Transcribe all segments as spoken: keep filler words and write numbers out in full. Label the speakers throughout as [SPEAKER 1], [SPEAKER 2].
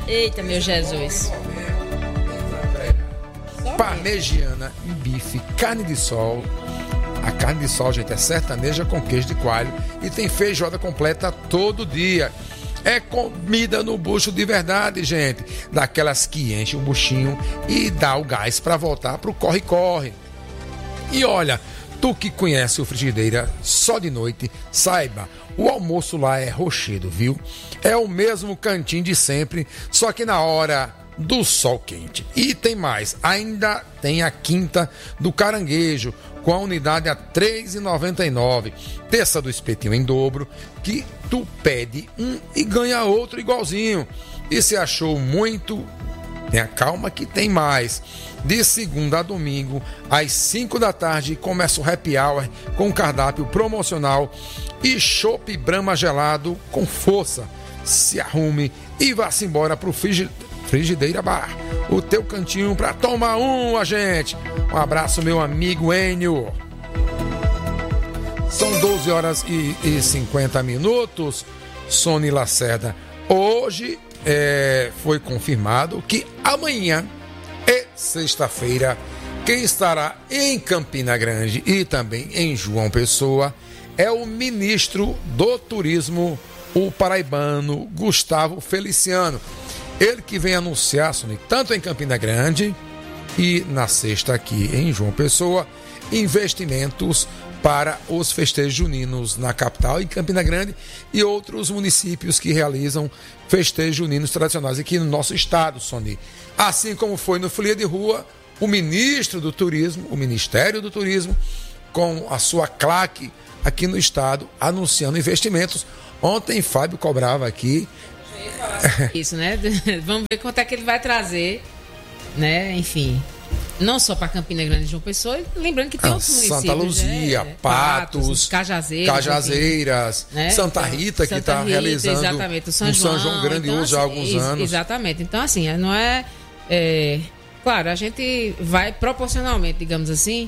[SPEAKER 1] Eita, meu Jesus.
[SPEAKER 2] Parmegiana e bife, carne de sol. A carne de sol, gente, é sertaneja com queijo de coalho e tem feijoada completa todo dia. É comida no bucho de verdade, gente. Daquelas que enche o buchinho e dá o gás para voltar pro corre-corre. E olha, tu que conhece o Frigideira só de noite, saiba, o almoço lá é rochedo, viu? É o mesmo cantinho de sempre, só que na hora do sol quente. E tem mais, ainda tem a quinta do caranguejo, com a unidade a três reais e noventa e nove centavos. Terça do espetinho em dobro, que tu pede um e ganha outro igualzinho. E se achou muito, tenha calma que tem mais. De segunda a domingo, às cinco da tarde, começa o happy hour com cardápio promocional e chopp Brahma gelado com força. Se arrume e vá-se embora pro frigi... Frigideira Bar, o teu cantinho pra tomar um, gente. Um abraço, meu amigo Enio. São doze horas e, e cinquenta minutos. Sony Lacerda. Hoje é, foi confirmado que amanhã é sexta-feira. Quem estará em Campina Grande e também em João Pessoa é o ministro do Turismo, o paraibano Gustavo Feliciano. Ele que vem anunciar, Sony, tanto em Campina Grande e na sexta aqui em João Pessoa, investimentos para os festejos juninos na capital, em Campina Grande, e outros municípios que realizam festejos juninos tradicionais aqui no nosso estado, Sony. Assim como foi no Folia de Rua, o ministro do Turismo, o Ministério do Turismo, com a sua claque aqui no estado, anunciando investimentos. Ontem, Fábio cobrava aqui.
[SPEAKER 1] Isso, né? Vamos ver quanto é que ele vai trazer, né? Enfim, não só para Campina Grande e João Pessoa, lembrando que tem
[SPEAKER 2] ah,
[SPEAKER 1] outros municípios.
[SPEAKER 2] Santa Luzia,
[SPEAKER 1] né?
[SPEAKER 2] Patos,
[SPEAKER 1] Patos, Cajazeiras,
[SPEAKER 2] Cajazeiras,
[SPEAKER 1] enfim, né?
[SPEAKER 2] Santa Rita, que está realizando
[SPEAKER 1] exatamente, o São,
[SPEAKER 2] um
[SPEAKER 1] João,
[SPEAKER 2] São João grandioso
[SPEAKER 1] então, assim,
[SPEAKER 2] há alguns
[SPEAKER 1] ex-
[SPEAKER 2] anos.
[SPEAKER 1] Exatamente. Então, assim, não é, é. Claro, a gente vai proporcionalmente, digamos assim,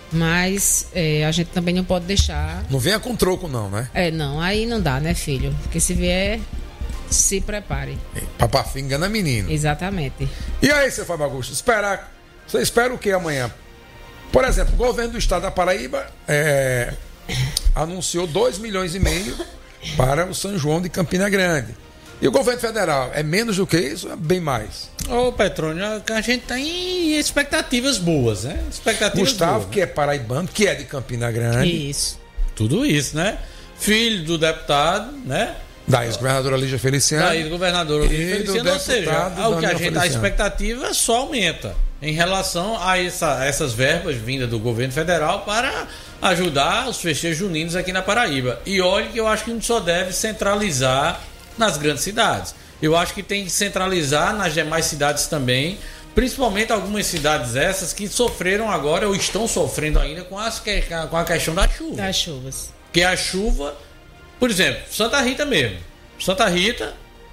[SPEAKER 1] mas é, a gente também não pode deixar.
[SPEAKER 2] Não venha com troco, não, né?
[SPEAKER 1] É, não, aí não dá, né, filho? Porque se vier. Se prepare.
[SPEAKER 2] Papafinga engana menino.
[SPEAKER 1] Exatamente.
[SPEAKER 2] E aí, seu Fábio Augusto, esperar, você espera o que amanhã? Por exemplo, o governo do estado da Paraíba é, anunciou dois milhões e meio para o São João de Campina Grande. E o governo federal é menos do que isso? É bem mais?
[SPEAKER 3] Ô, Petrônio, a gente tem expectativas boas, né? Expectativas
[SPEAKER 2] Gustavo,
[SPEAKER 3] boas,
[SPEAKER 2] que é paraibano, que é de Campina Grande.
[SPEAKER 1] Isso.
[SPEAKER 3] Tudo isso, né? Filho do deputado, né?
[SPEAKER 2] Da ex-governadora Lígia Feliciano.
[SPEAKER 3] Da ex-governadora Lígia Feliciano, ou seja, o que a gente, a expectativa só aumenta em relação a, essa, a essas verbas vindas do governo federal para ajudar os festejos juninos aqui na Paraíba. E olha que eu acho que não só deve centralizar nas grandes cidades. Eu acho que tem que centralizar nas demais cidades também, principalmente algumas cidades essas que sofreram agora ou estão sofrendo ainda com, as, com a questão da chuva.
[SPEAKER 1] Das chuvas.
[SPEAKER 3] Que a chuva... Por exemplo, Santa Rita mesmo. Santa Rita,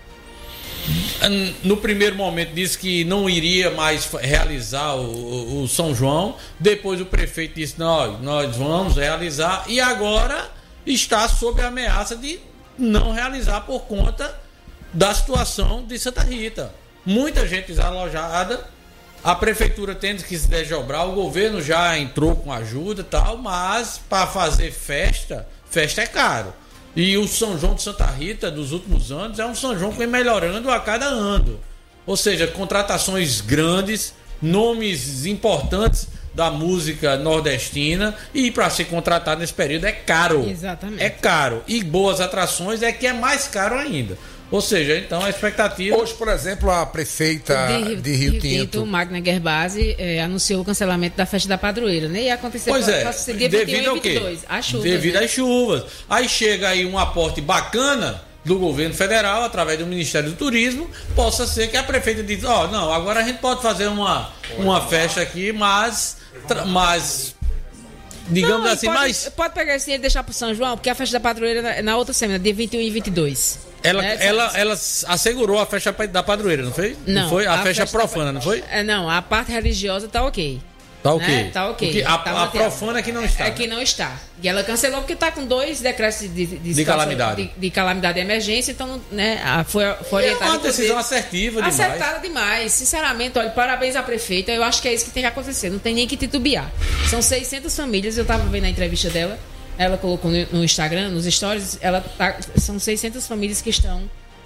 [SPEAKER 3] no primeiro momento, disse que não iria mais realizar o, o, o São João. Depois o prefeito disse, nós, nós vamos realizar. E agora está sob a ameaça de não realizar por conta da situação de Santa Rita. Muita gente desalojada, a prefeitura tendo que se desdobrar, o governo já entrou com ajuda e tal, mas para fazer festa, festa é caro. E o São João de Santa Rita dos últimos anos é um São João que vem melhorando a cada ano. Ou seja, contratações grandes, nomes importantes da música nordestina, e para ser contratado nesse período é caro.
[SPEAKER 1] Exatamente.
[SPEAKER 3] É caro. E boas atrações é que é mais caro ainda. Ou seja, então a expectativa...
[SPEAKER 2] Hoje, por exemplo, a prefeita de Rio, de Rio, Rio Tinto, Tinto,
[SPEAKER 1] Magna Gerbasi, é, anunciou o cancelamento da festa da padroeira, né? E aconteceu
[SPEAKER 3] pois é,
[SPEAKER 1] dia
[SPEAKER 3] devido ao quê?
[SPEAKER 1] Às chuvas.
[SPEAKER 3] Devido
[SPEAKER 1] né?
[SPEAKER 3] às chuvas. Aí chega aí um aporte bacana do governo federal, através do Ministério do Turismo, possa ser que a prefeita diz, ó, oh, não, agora a gente pode fazer uma, uma festa aqui, mas... mas digamos
[SPEAKER 1] não,
[SPEAKER 3] assim,
[SPEAKER 1] pode,
[SPEAKER 3] mas...
[SPEAKER 1] Pode pegar esse dinheiro e deixar pro São João, porque a festa da padroeira é na outra semana, dia vinte e um e vinte e dois.
[SPEAKER 3] Ela,
[SPEAKER 1] né?
[SPEAKER 3] ela, ela assegurou a festa da padroeira, não foi?
[SPEAKER 1] Não,
[SPEAKER 3] não foi? A,
[SPEAKER 1] a
[SPEAKER 3] festa,
[SPEAKER 1] festa
[SPEAKER 3] profana, não foi?
[SPEAKER 1] É, não, a parte religiosa tá ok.
[SPEAKER 3] Tá ok.
[SPEAKER 1] Né? Tá ok.
[SPEAKER 3] Porque a,
[SPEAKER 1] tá
[SPEAKER 3] a Profana é que não está.
[SPEAKER 1] É que não está. E ela cancelou porque está com dois decretos de, de, de,
[SPEAKER 3] de calamidade.
[SPEAKER 1] De, de calamidade e emergência, então, né, foi, foi orientada.
[SPEAKER 3] É uma decisão assertiva demais.
[SPEAKER 1] Acertada demais. Sinceramente, olha, parabéns à prefeita. Eu acho que é isso que tem que acontecer. Não tem nem que titubear. São seiscentas famílias, eu estava vendo a entrevista dela, ela colocou no, no Instagram, nos stories, ela tá, são seiscentas famílias que estão...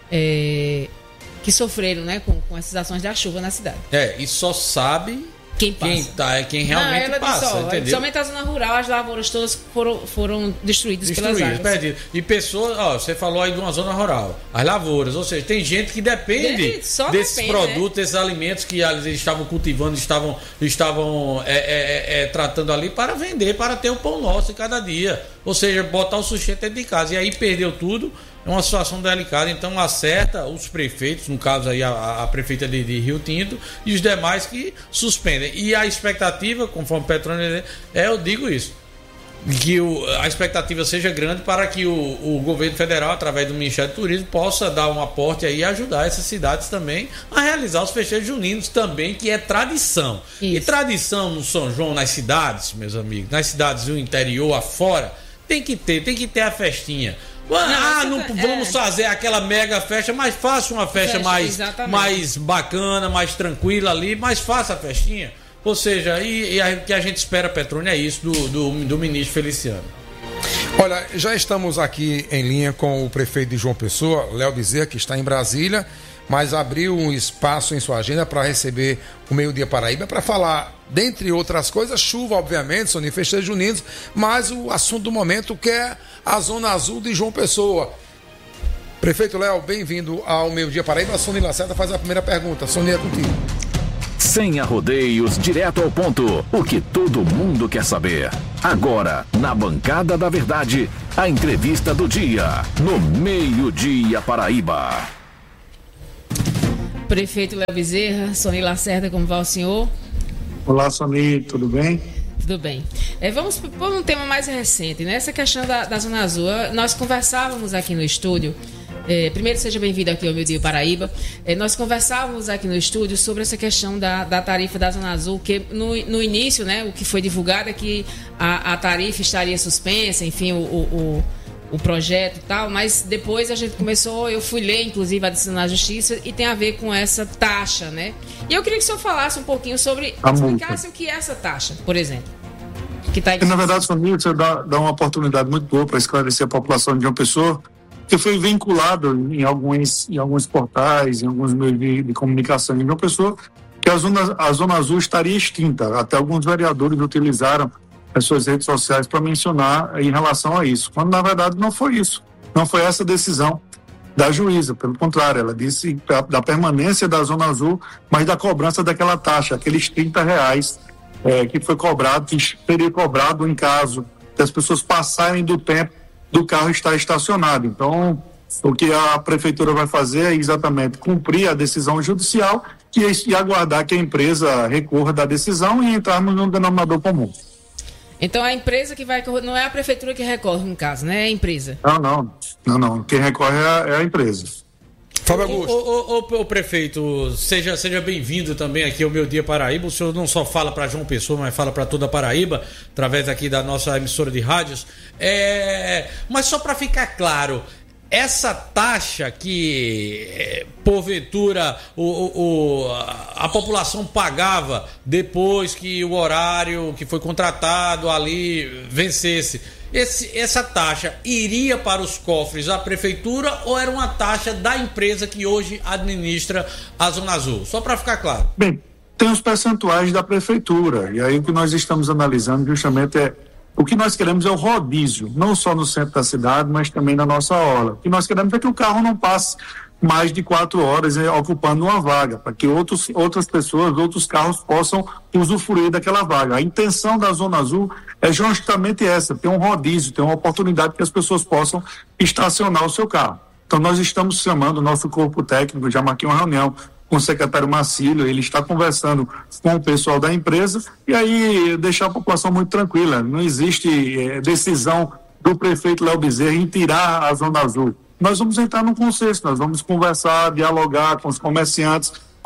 [SPEAKER 1] É, que sofreram, né, com, com essas ações da chuva na cidade.
[SPEAKER 3] É, e só sabe
[SPEAKER 1] quem passa.
[SPEAKER 3] Quem, tá, quem realmente
[SPEAKER 1] Não, ela
[SPEAKER 3] passa,
[SPEAKER 1] disse, ó,
[SPEAKER 3] entendeu?
[SPEAKER 1] somente a zona rural, as lavouras todas foram, foram destruídas, destruídas pelas águas.
[SPEAKER 3] Perdidas. E pessoas, ó, você falou aí de uma zona rural, as lavouras, ou seja, tem gente que depende desses depende, produtos, né? Desses alimentos que eles estavam cultivando, estavam, estavam é, é, é, tratando ali para vender, para ter o pão nosso cada dia. Ou seja, botar o sustento dentro de casa. E aí perdeu tudo. É uma situação delicada, então acerta os prefeitos, no caso aí a, a prefeita de, de Rio Tinto e os demais que suspendem. E a expectativa, conforme o Petrônio, é, eu digo isso, que o, a expectativa seja grande para que o, o governo federal, através do Ministério do Turismo, possa dar um aporte aí e ajudar essas cidades também a realizar os festejos juninos também, que é tradição. Isso. E tradição no São João, nas cidades, meus amigos, nas cidades do interior, afora, tem que ter, tem que ter a festinha. Ah, não, não vamos é. fazer aquela mega festa, mas faça uma festa, festa mais, mais bacana, mais tranquila ali, mas faça a festinha. Ou seja, e, e o que a gente espera, Petrônio, é isso do, do, do ministro Feliciano.
[SPEAKER 2] Olha, já estamos aqui em linha com o prefeito de João Pessoa, Léo Bezerra, que está em Brasília, mas abriu um espaço em sua agenda para receber o Meio-Dia Paraíba para falar, dentre outras coisas, chuva, obviamente, Soninho, festejos juninos, mas o assunto do momento que é a Zona Azul de João Pessoa. Prefeito Léo, bem-vindo ao Meio-Dia Paraíba. A Sonia Lacerda faz a primeira pergunta. Sonia, é contigo.
[SPEAKER 4] Sem arrodeios, direto ao ponto, o que todo mundo quer saber. Agora, na Bancada da Verdade, a entrevista do dia, no Meio-Dia Paraíba.
[SPEAKER 1] Prefeito Léo Bezerra, Sonia Lacerda, como vai o senhor?
[SPEAKER 5] Olá, Sonia, tudo bem?
[SPEAKER 1] Tudo bem. É, vamos por um tema mais recente, né? Essa questão da, da Zona Azul. Nós conversávamos aqui no estúdio, é, primeiro seja bem-vindo aqui ao Meio-Dia Paraíba, é, nós conversávamos aqui no estúdio sobre essa questão da, da tarifa da Zona Azul, que no, no início, né, o que foi divulgado é que a, a tarifa estaria suspensa, enfim, o... o, o o projeto e tal, mas depois a gente começou, eu fui ler inclusive a decisão da Justiça e tem a ver com essa taxa, né? E eu queria que o senhor falasse um pouquinho sobre, a explicasse multa. O que é essa taxa, por exemplo. Que tá em...
[SPEAKER 5] Na verdade, Sonia, você dá, dá uma oportunidade muito boa para esclarecer a população de uma pessoa que foi vinculado em alguns, em alguns portais, em alguns meios de, de comunicação de uma pessoa que a zona, a zona azul estaria extinta. Até alguns vereadores utilizaram as suas redes sociais para mencionar em relação a isso, quando na verdade não foi isso, não foi essa decisão da juíza, pelo contrário, ela disse da permanência da Zona Azul, mas da cobrança daquela taxa, aqueles trinta reais é, que foi cobrado, que seria cobrado em caso das pessoas passarem do tempo do carro estar estacionado. Então, o que a prefeitura vai fazer é exatamente cumprir a decisão judicial e, e aguardar que a empresa recorra da decisão e entrarmos num denominador comum.
[SPEAKER 1] Então a empresa que vai... Não é a prefeitura que recorre, no caso, né? É a empresa.
[SPEAKER 5] Não, não. Não, não. Quem recorre é a, é a empresa.
[SPEAKER 3] Fábio Augusto. O, o, o, o prefeito, seja, seja bem-vindo também aqui ao Meio-Dia Paraíba. O senhor não só fala para João Pessoa, mas fala para toda a Paraíba, através aqui da nossa emissora de rádios. É... Mas só para ficar claro... Essa taxa que, porventura, o, o, a população pagava depois que o horário que foi contratado ali vencesse, esse, essa taxa iria para os cofres da prefeitura ou era uma taxa da empresa que hoje administra a Zona Azul? Só para ficar claro.
[SPEAKER 5] Bem, tem os percentuais da prefeitura, e aí o que nós estamos analisando justamente é o que nós queremos é o rodízio, não só no centro da cidade, mas também na nossa orla. O que nós queremos é que o carro não passe mais de quatro horas eh, ocupando uma vaga, para que outros, outras pessoas, outros carros possam usufruir daquela vaga. A intenção da Zona Azul é justamente essa, ter um rodízio, ter uma oportunidade que as pessoas possam estacionar o seu carro. Então nós estamos chamando o nosso corpo técnico, já marquei uma reunião com o secretário Marcílio, ele está conversando com o pessoal da empresa e aí deixar a população muito tranquila. Não existe eh, decisão do prefeito Léo Bezerra em tirar a Zona Azul. Nós vamos entrar num consenso, nós vamos conversar, dialogar com os comerciantes,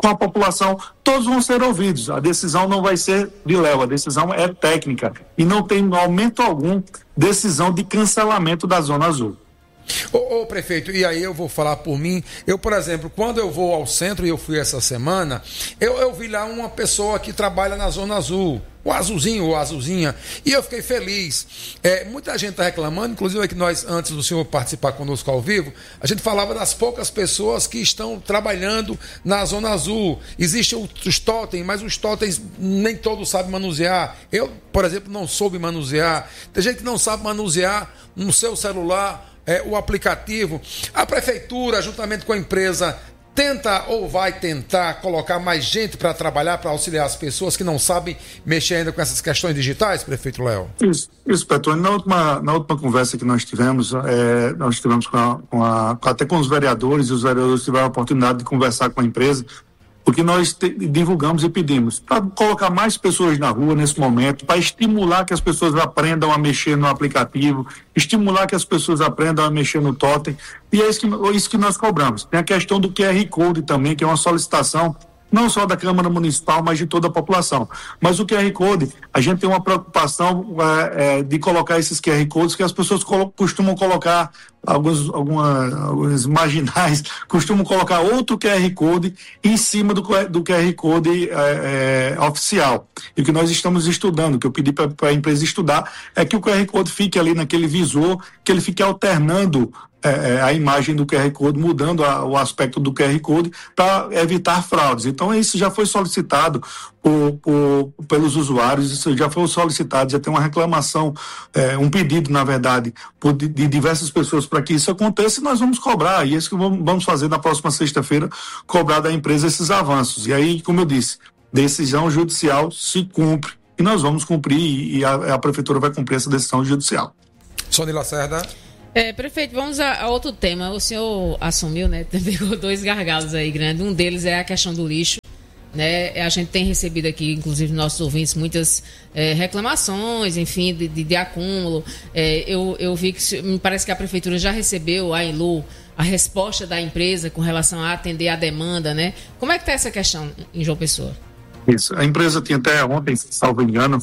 [SPEAKER 5] com a população, todos vão ser ouvidos. A decisão não vai ser de Léo, a decisão é técnica e não tem, no momento algum, decisão de cancelamento da Zona Azul.
[SPEAKER 2] Ô, ô prefeito, e aí eu vou falar por mim. Eu, por exemplo, quando eu vou ao centro, e eu fui essa semana, eu, eu vi lá uma pessoa que trabalha na Zona Azul, o azulzinho ou azulzinha, e eu fiquei feliz. É, muita gente está reclamando, inclusive é que nós, antes do senhor participar conosco ao vivo, a gente falava das poucas pessoas que estão trabalhando na Zona Azul. Existem os totens, mas os totens nem todos sabem manusear. Eu, por exemplo, não soube manusear. Tem gente que não sabe manusear no seu celular é, o aplicativo. A prefeitura, juntamente com a empresa, tenta ou vai tentar colocar mais gente para trabalhar, para auxiliar as pessoas que não sabem mexer ainda com essas questões digitais, prefeito Léo?
[SPEAKER 5] Isso, isso, Petrônio. Na última, na última conversa que nós tivemos, é, nós tivemos com a, com a, até com os vereadores, e os vereadores tiveram a oportunidade de conversar com a empresa, porque nós te, divulgamos e pedimos para colocar mais pessoas na rua nesse momento, para estimular que as pessoas aprendam a mexer no aplicativo, estimular que as pessoas aprendam a mexer no totem, e é isso que, isso que nós cobramos. Tem a questão do Q R Code também, que é uma solicitação não só da Câmara Municipal, mas de toda a população. Mas o Q R Code, a gente tem uma preocupação é, é, de colocar esses Q R Codes, que as pessoas colo- costumam colocar, alguns, alguma, alguns marginais, costumam colocar outro Q R Code em cima do, do Q R Code é, é, oficial. E o que nós estamos estudando, que eu pedi para a empresa estudar, é que o Q R Code fique ali naquele visor, que ele fique alternando É, a imagem do Q R Code, mudando a, o aspecto do Q R Code para evitar fraudes. Então isso já foi solicitado por, por, pelos usuários, isso já foi solicitado, já tem uma reclamação, é, um pedido, na verdade, por, de, de diversas pessoas para que isso aconteça, e nós vamos cobrar, e é isso que vamos, vamos fazer na próxima sexta-feira, cobrar da empresa esses avanços. E aí, como eu disse, decisão judicial se cumpre, e nós vamos cumprir, e a, a prefeitura vai cumprir essa decisão judicial.
[SPEAKER 2] Sônia Lacerda.
[SPEAKER 1] É, prefeito, vamos a, a outro tema. O senhor assumiu, né? Pegou dois gargalos aí grandes. Um deles é a questão do lixo, né? A gente tem recebido aqui, inclusive nossos ouvintes, muitas é, reclamações, enfim, de, de, de acúmulo. É, eu, eu vi que me parece que a prefeitura já recebeu a Enlu, a resposta da empresa com relação a atender a demanda, né? Como é que está essa questão em João Pessoa?
[SPEAKER 5] Isso. A empresa tinha até ontem, salvo engano,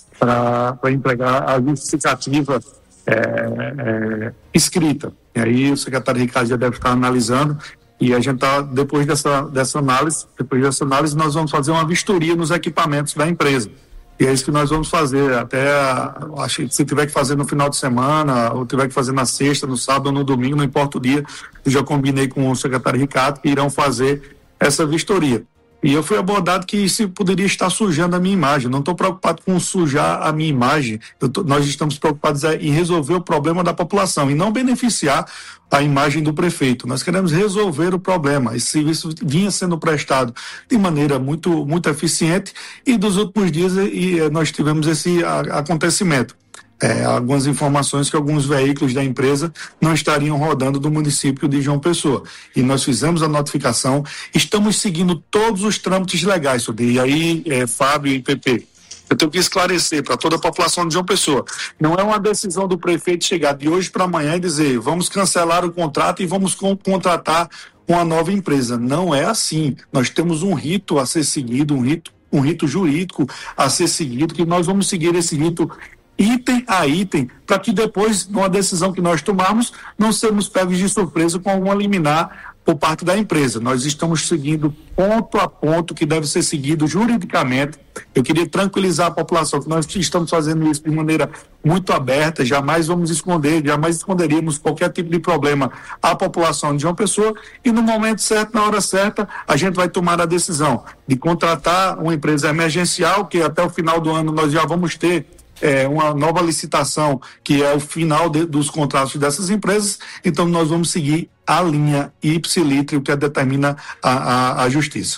[SPEAKER 5] para entregar a justificativa É, é, escrita. E aí o secretário Ricardo já deve estar analisando, e a gente está, depois dessa, dessa análise, depois dessa análise, nós vamos fazer uma vistoria nos equipamentos da empresa. E é isso que nós vamos fazer, até, acho que se tiver que fazer no final de semana, ou tiver que fazer na sexta, no sábado ou no domingo, não importa o dia, eu já combinei com o secretário Ricardo que irão fazer essa vistoria. E eu fui abordado que isso poderia estar sujando a minha imagem. Não estou preocupado com sujar a minha imagem. Eu tô, nós estamos preocupados em resolver o problema da população e não beneficiar a imagem do prefeito. Nós queremos resolver o problema. Esse serviço vinha sendo prestado de maneira muito, muito eficiente, e dos últimos dias e, e nós tivemos esse a, acontecimento. É, algumas informações que alguns veículos da empresa não estariam rodando do município de João Pessoa. E nós fizemos a notificação, estamos seguindo todos os trâmites legais, e aí, é, Fábio e P P, eu tenho que esclarecer para toda a população de João Pessoa, não é uma decisão do prefeito chegar de hoje para amanhã e dizer, vamos cancelar o contrato e vamos com, contratar uma nova empresa. Não é assim. Nós temos um rito a ser seguido, um rito, um rito jurídico a ser seguido, que nós vamos seguir esse rito item a item, para que depois, numa decisão que nós tomarmos, não sermos pegos de surpresa com alguma liminar por parte da empresa. Nós estamos seguindo ponto a ponto que deve ser seguido juridicamente. Eu queria tranquilizar a população que nós estamos fazendo isso de maneira muito aberta, jamais vamos esconder, jamais esconderíamos qualquer tipo de problema à população de João Pessoa, e no momento certo, na hora certa, a gente vai tomar a decisão de contratar uma empresa emergencial, que até o final do ano nós já vamos ter É, uma nova licitação, que é o final de, dos contratos dessas empresas. Então nós vamos seguir a linha ipsilítere, o que determina a, a, a justiça.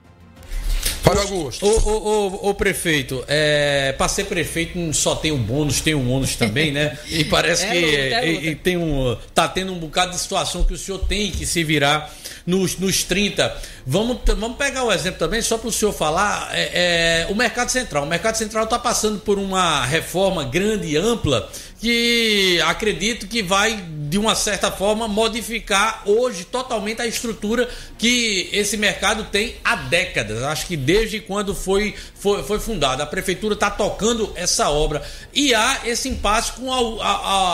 [SPEAKER 2] Para Augusto.
[SPEAKER 3] O, o, o, o prefeito, é, para ser prefeito só tem o bônus, tem um ônus também, né? E parece é, que luta, é, luta. E tem um, tá tendo um bocado de situação que o senhor tem que se virar nos, nos trinta. Vamos, vamos pegar o exemplo também, só para o senhor falar, é, é, o Mercado Central. O Mercado Central está passando por uma reforma grande e ampla que acredito que vai, de uma certa forma, modificar hoje totalmente a estrutura que esse mercado tem há décadas. Acho que desde quando foi, foi, foi fundado. A prefeitura está tocando essa obra. E há esse impasse com a, a,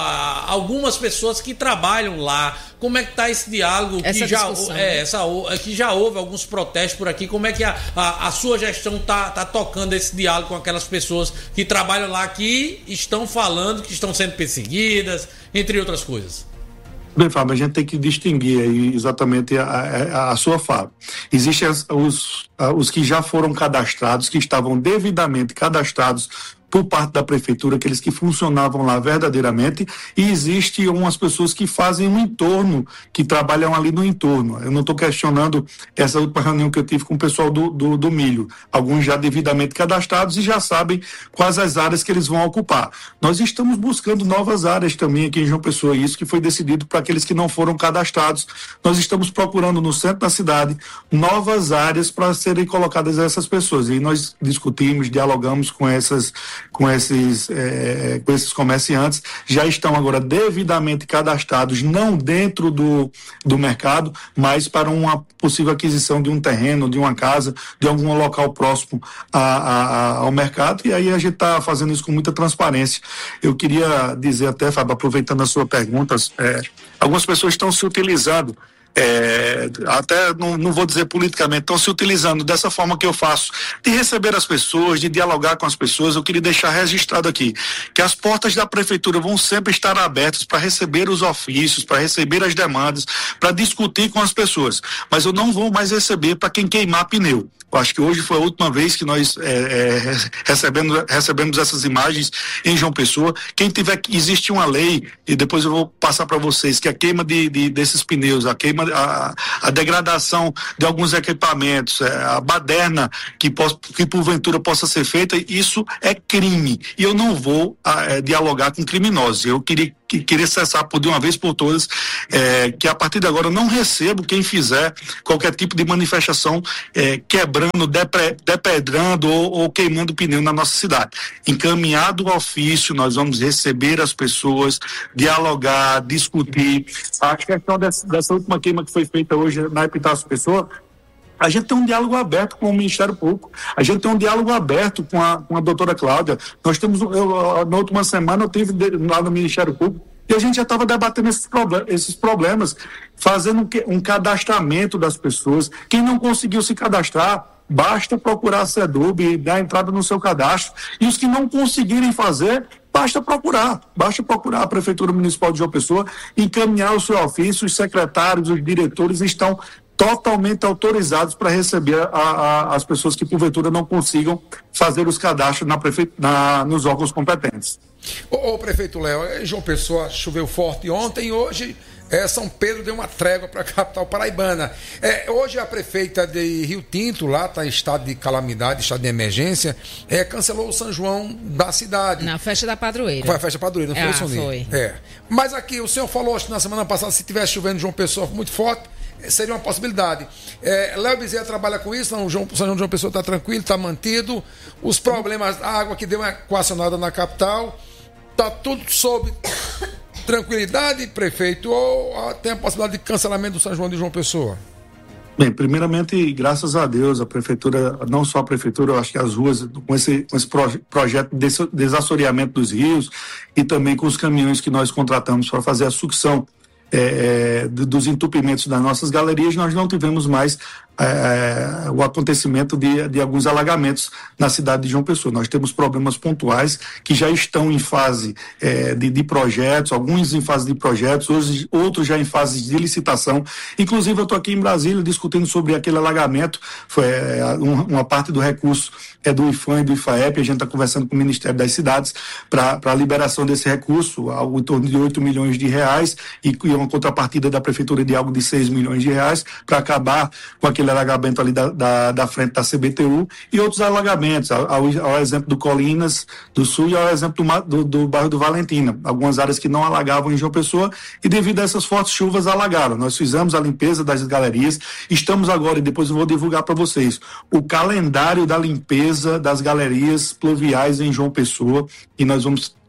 [SPEAKER 3] a, algumas pessoas que trabalham lá. Como é que está esse diálogo?
[SPEAKER 1] Essa
[SPEAKER 3] que, já,
[SPEAKER 1] né?
[SPEAKER 3] é, essa, que já houve alguns protestos por aqui. Como é que a, a, a sua gestão está tá tocando esse diálogo com aquelas pessoas que trabalham lá, que estão falando que estão sendo perseguidas, entre outras coisas?
[SPEAKER 5] Bem, Fábio, a gente tem que distinguir aí exatamente a, a, a sua fala. Existem as, os, os que já foram cadastrados, que estavam devidamente cadastrados por parte da prefeitura, aqueles que funcionavam lá verdadeiramente, e existe umas pessoas que fazem um entorno, que trabalham ali no entorno. Eu não estou questionando essa última reunião que eu tive com o pessoal do, do, do milho, alguns já devidamente cadastrados e já sabem quais as áreas que eles vão ocupar. Nós estamos buscando novas áreas também aqui em João Pessoa, isso que foi decidido para aqueles que não foram cadastrados. Nós estamos procurando no centro da cidade novas áreas para serem colocadas essas pessoas, e nós discutimos, dialogamos com essas com esses, é, com esses comerciantes, já estão agora devidamente cadastrados, não dentro do, do mercado, mas para uma possível aquisição de um terreno, de uma casa, de algum local próximo a, a, ao mercado, e aí a gente está fazendo isso com muita transparência. Eu queria dizer até, Fábio, aproveitando a sua pergunta, é, algumas pessoas estão se utilizando, É, até não, não vou dizer politicamente, estão se utilizando dessa forma que eu faço, de receber as pessoas, de dialogar com as pessoas. Eu queria deixar registrado aqui que as portas da prefeitura vão sempre estar abertas para receber os ofícios, para receber as demandas, para discutir com as pessoas, mas eu não vou mais receber para quem queimar pneu. Eu acho que hoje foi a última vez que nós é, é, recebemos, recebemos essas imagens em João Pessoa. Quem tiver, existe uma lei, e depois eu vou passar para vocês, que a queima de, de, desses pneus, a queima, a, a degradação de alguns equipamentos, a baderna que, possa, que porventura possa ser feita, isso é crime. E eu não vou a, é, dialogar com criminosos. Eu queria que queria cessar por de uma vez por todas, é, que a partir de agora eu não recebo quem fizer qualquer tipo de manifestação é, quebrando, depre, depedrando ou, ou queimando pneu na nossa cidade. Encaminhado o ofício, nós vamos receber as pessoas, dialogar, discutir. A questão dessa, dessa última queima que foi feita hoje na Epitácio Pessoa, a gente tem um diálogo aberto com o Ministério Público, a gente tem um diálogo aberto com a, com a doutora Cláudia. Nós temos, eu, na última semana eu tive lá no Ministério Público e a gente já estava debatendo esses, problem, esses problemas, fazendo um, um cadastramento das pessoas. Quem não conseguiu se cadastrar, basta procurar a SEDUB e dar entrada no seu cadastro. E os que não conseguirem fazer, basta procurar, basta procurar a Prefeitura Municipal de João Pessoa, encaminhar o seu ofício, os secretários, os diretores estão totalmente autorizados para receber a, a, as pessoas que porventura não consigam fazer os cadastros na prefe... na, nos órgãos competentes.
[SPEAKER 2] Ô, ô prefeito Léo, João Pessoa choveu forte ontem e hoje é, São Pedro deu uma trégua para a capital paraibana. É, hoje a prefeita de Rio Tinto, lá está em estado de calamidade, estado de emergência, é, cancelou o São João da cidade.
[SPEAKER 1] Na festa da padroeira.
[SPEAKER 2] Foi a festa da padroeira, não
[SPEAKER 1] ah,
[SPEAKER 2] foi isso,
[SPEAKER 1] foi.
[SPEAKER 2] É. Mas aqui, o senhor falou, acho que na semana passada, se tivesse chovendo João Pessoa muito forte, seria uma possibilidade. É, Léo Bezerra trabalha com isso, não, o João, São João de João Pessoa está tranquilo, está mantido. Os problemas, a água que deu uma equacionada na capital, está tudo sob tranquilidade, prefeito, ou tem a possibilidade de cancelamento do São João de João Pessoa?
[SPEAKER 5] Bem, primeiramente, graças a Deus, a prefeitura, não só a prefeitura, eu acho que as ruas, com esse, com esse proje, projeto de desassoreamento dos rios e também com os caminhões que nós contratamos para fazer a sucção É, dos entupimentos das nossas galerias, nós não tivemos mais é, o acontecimento de, de alguns alagamentos na cidade de João Pessoa. Nós temos problemas pontuais que já estão em fase é, de, de projetos, alguns em fase de projetos, hoje, outros já em fase de licitação. Inclusive eu estou aqui em Brasília discutindo sobre aquele alagamento, foi é, um, uma parte do recurso é do IFAM e do IFAEP, a gente está conversando com o Ministério das Cidades para a liberação desse recurso, algo em torno de oito milhões de reais, e, e uma contrapartida da Prefeitura de algo de seis milhões de reais, para acabar com aquele alagamento ali da, da, da frente da C B T U e outros alagamentos, ao, ao exemplo do Colinas do Sul e ao exemplo do, do, do bairro do Valentina, algumas áreas que não alagavam em João Pessoa e devido a essas fortes chuvas alagaram. Nós fizemos a limpeza das galerias, estamos agora, e depois eu vou divulgar para vocês, o calendário da limpeza das galerias pluviais em João Pessoa, e nós vamos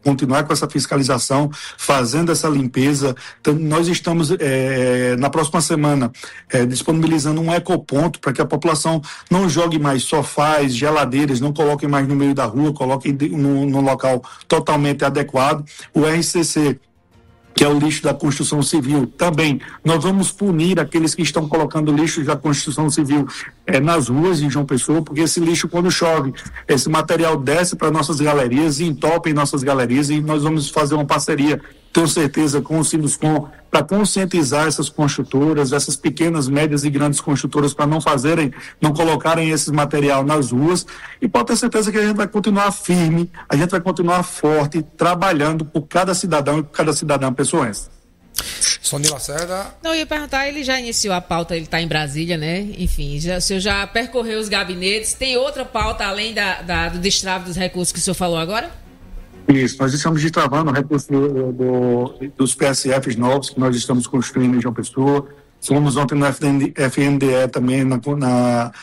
[SPEAKER 5] continuar com essa fiscalização, fazendo essa limpeza. Então, nós estamos, é, na próxima semana, é, disponibilizando um ecoponto para que a população não jogue mais sofás, geladeiras, não coloquem mais no meio da rua, coloquem no, no local totalmente adequado. O R C C, que é o lixo da construção civil, também nós vamos punir aqueles que estão colocando lixo da construção civil é, nas ruas de João Pessoa, porque esse lixo, quando chove, esse material desce para nossas galerias e entope em nossas galerias, e nós vamos fazer uma parceria, tenho certeza, com o Sinduscom, para conscientizar essas construtoras, essas pequenas, médias e grandes construtoras, para não fazerem, não colocarem esse material nas ruas, e pode ter certeza que a gente vai continuar firme, a gente vai continuar forte, trabalhando por cada cidadão e por cada cidadã pessoense.
[SPEAKER 2] Sônia Lacerda.
[SPEAKER 1] Não, eu ia perguntar, ele já iniciou a pauta, ele está em Brasília, né? Enfim, já, o senhor já percorreu os gabinetes, tem outra pauta além da, da, do destrave dos recursos que o senhor falou agora?
[SPEAKER 5] Isso, nós estamos destravando o recurso do, do, dos P S Fs novos que nós estamos construindo em João Pessoa. Fomos ontem no F N D E também, na, na,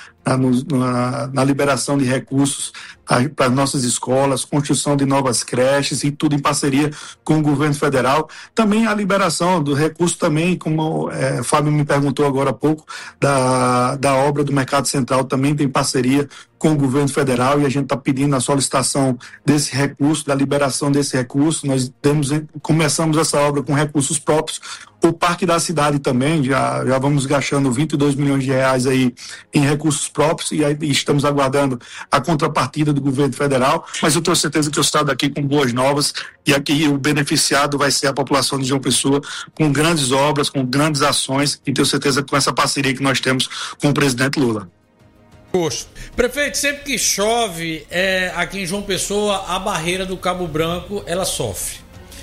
[SPEAKER 5] na, na liberação de recursos para as nossas escolas, construção de novas creches e tudo em parceria com o governo federal. Também a liberação do recurso também, como é, Fábio me perguntou agora há pouco, da, da obra do Mercado Central também tem parceria com o governo federal, e a gente está pedindo a solicitação desse recurso, da liberação desse recurso. Nós temos, começamos essa obra com recursos próprios. O Parque da Cidade também, já, já vamos gastando vinte e dois milhões de reais aí em recursos próprios, e aí estamos aguardando a contrapartida do governo federal, mas eu tenho certeza que eu estou daqui com boas novas, e aqui o beneficiado vai ser a população de João Pessoa, com grandes obras, com grandes ações, e tenho certeza que com essa parceria que nós temos com o presidente Lula.
[SPEAKER 3] Poxa. Prefeito, sempre que chove é, aqui em João Pessoa, a barreira do Cabo Branco, ela sofre.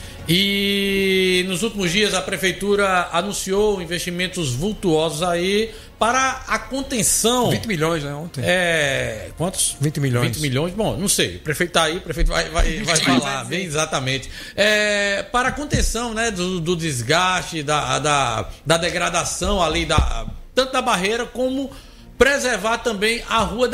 [SPEAKER 3] E nos últimos dias a prefeitura anunciou investimentos vultuosos aí para a contenção.
[SPEAKER 2] vinte milhões, né, ontem?
[SPEAKER 3] É. Quantos?
[SPEAKER 2] vinte milhões.
[SPEAKER 3] vinte milhões, bom, não sei. O prefeito tá aí, o prefeito vai, vai, vai falar bem exatamente. É, para a contenção, né, do, do desgaste, da, da, da degradação ali, da, tanto da barreira como preservar também a Rua da